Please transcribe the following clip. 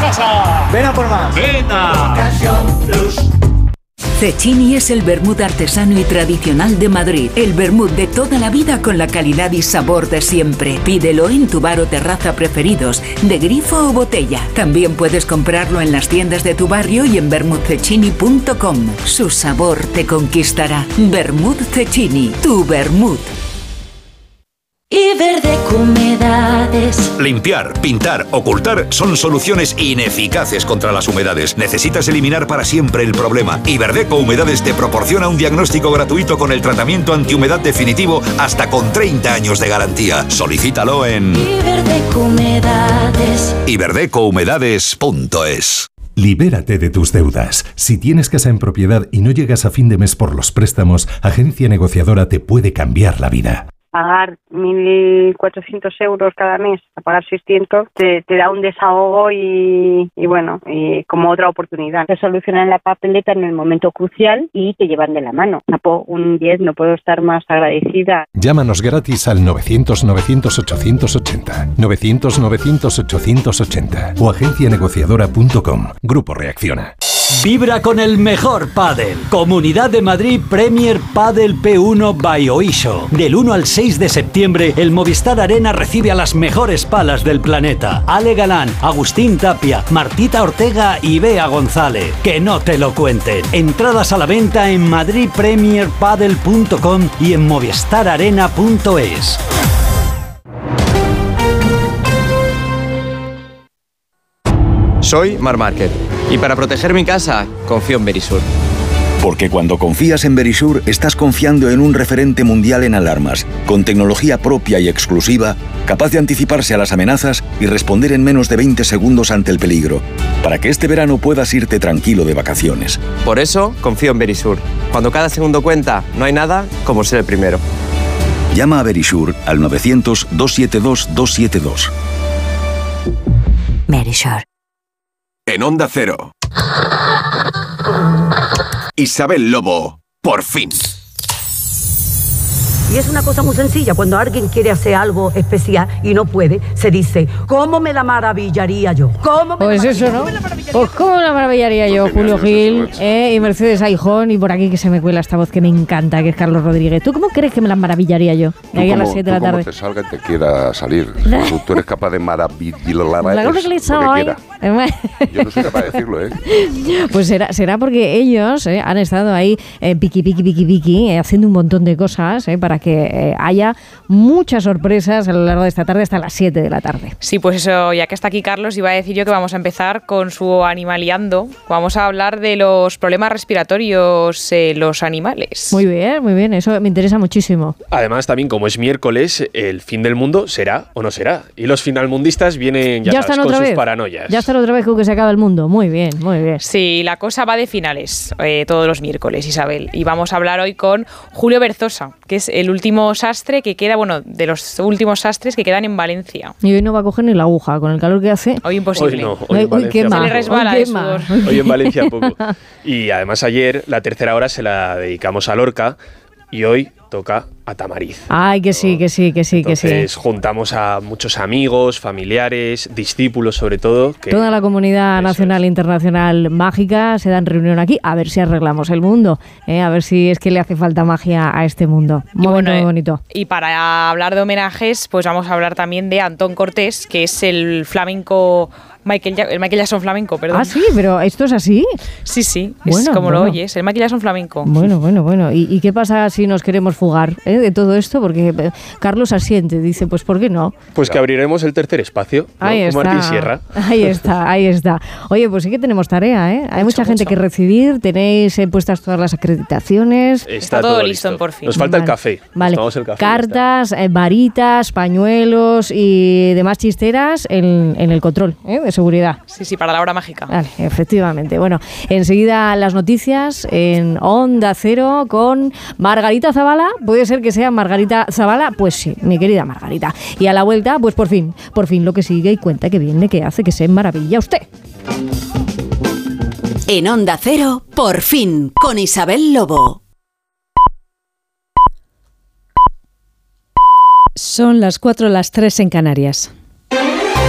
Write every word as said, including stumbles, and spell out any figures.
casa. Ven a por más. Vena. Cecchini es el vermut artesano y tradicional de Madrid. El vermut de toda la vida con la calidad y sabor de siempre. Pídelo en tu bar o terraza preferidos, de grifo o botella. También puedes comprarlo en las tiendas de tu barrio y en vermut cecchini punto com. Su sabor te conquistará. Vermut Cecchini, tu vermut. Iberdeco Humedades. Limpiar, pintar, ocultar son soluciones ineficaces contra las humedades. Necesitas eliminar para siempre el problema. Iberdeco Humedades te proporciona un diagnóstico gratuito con el tratamiento antihumedad definitivo hasta con treinta años de garantía. Solicítalo en Iberdeco Humedades. iberdeco humedades punto es. Libérate de tus deudas. Si tienes casa en propiedad y no llegas a fin de mes por los préstamos, Agencia Negociadora te puede cambiar la vida. Pagar mil cuatrocientos euros cada mes, a pagar seiscientos, te, te da un desahogo y, y bueno, y como otra oportunidad. Te solucionan la papeleta en el momento crucial y te llevan de la mano. Un diez, no puedo estar más agradecida. Llámanos gratis al novecientos novecientos ochocientos ochenta, novecientos novecientos ochocientos ochenta o agencia negociadora punto com. Grupo Reacciona. Vibra con el mejor pádel. Comunidad de Madrid Premier Padel P uno by Oisho. Del uno al seis de septiembre, el Movistar Arena recibe a las mejores palas del planeta. Ale Galán, Agustín Tapia, Martita Ortega y Bea González. Que no te lo cuenten. Entradas a la venta en madrid premier padel punto com y en movistar arena punto es. Soy Mar Márquez y para proteger mi casa confío en Verisur. Porque cuando confías en Verisur, estás confiando en un referente mundial en alarmas, con tecnología propia y exclusiva, capaz de anticiparse a las amenazas y responder en menos de veinte segundos ante el peligro, para que este verano puedas irte tranquilo de vacaciones. Por eso confío en Verisur. Cuando cada segundo cuenta, no hay nada como ser el primero. Llama a Verisur al novecientos, doscientos setenta y dos, doscientos setenta y dos. Verisur. En Onda Cero. Isabel Lobo, por fin. Y es una cosa muy sencilla, cuando alguien quiere hacer algo especial y no puede, se dice, ¿cómo me la maravillaría yo? ¿Cómo me pues la eso, ¿no? ¿Cómo me la maravillaría pues cómo la maravillaría yo, pues Julio Gil, eso, eh, y Mercedes Aijón, y por aquí que se me cuela esta voz que me encanta, que es Carlos Rodríguez. ¿Tú cómo crees que me la maravillaría yo? De aquí a las siete de la tarde. Tú te salga y te quiera salir. Tú, tú eres capaz de maravillar La lo que que le soy. quiera. Yo no soy capaz de decirlo, ¿eh? Pues será, será porque ellos eh, han estado ahí eh, piqui, piqui, piqui, piqui, eh, haciendo un montón de cosas eh, para que eh, haya muchas sorpresas a lo largo de esta tarde hasta las siete de la tarde. Sí, pues eso, ya que está aquí Carlos, iba a decir yo que vamos a empezar con su Animaliando. Vamos a hablar de los problemas respiratorios en eh, los animales. Muy bien, muy bien, eso me interesa muchísimo. Además, también como es miércoles, el fin del mundo será o no será. Y los finalmundistas vienen ya, ya sabes, están con otra sus vez. paranoias. Ya están otra vez con que se acaba el mundo. Muy bien, muy bien. Sí, la cosa va de finales eh, todos los miércoles, Isabel. Y vamos a hablar hoy con Julio Berzosa, que es el último sastre que queda, bueno, de los últimos sastres que quedan en Valencia. Y hoy no va a coger ni la aguja, con el calor que hace. Hoy imposible. Hoy no, hoy en Valencia quema. Se le resbala hoy el sudor. Hoy en Valencia poco. Y además ayer la tercera hora se la dedicamos a Lorca y hoy toca a Tamariz. Ay, que sí, que sí, que sí, Entonces, que sí. juntamos a muchos amigos, familiares, discípulos sobre todo. Que Toda la comunidad nacional e internacional mágica se da en reunión aquí a ver si arreglamos el mundo, ¿eh? A ver si es que le hace falta magia a este mundo. Muy y bueno, bueno, muy bonito. Y para hablar de homenajes, pues vamos a hablar también de Antón Cortés, que es el flamenco... Michael, ja- el Michael Jackson flamenco, perdón. Ah, sí, pero ¿esto es así? Sí, sí, Bueno, es como bueno. lo oyes, el Michael Jackson flamenco. Bueno, bueno, bueno. ¿Y, y qué pasa si nos queremos fugar eh, de todo esto? Porque eh, Carlos asiente, dice, pues ¿por qué no? Pues que abriremos el tercer espacio, ¿no? Ahí Como está. Martín Sierra. Ahí está, ahí está. Oye, pues sí que tenemos tarea, ¿eh? Hay mucha Mucho, gente mucho. que recibir, tenéis eh, puestas todas las acreditaciones. Está todo listo, por fin. Nos falta el Vale. café. Nos Vale, tomamos el café y ya está. cartas, eh, varitas, pañuelos y demás chisteras en, en el control ¿eh? de seguridad. Sí, sí, para la hora mágica. Vale, efectivamente. Bueno, enseguida las noticias en Onda Cero con Margarita Zavala. ¿Puede ser que sea Margarita Zavala? Pues sí, mi querida Margarita. Y a la vuelta, pues por fin, por fin lo que sigue y cuenta que viene, que hace que se maravilla usted. En Onda Cero, por fin, con Isabel Lobo. Son las cuatro, las tres en Canarias.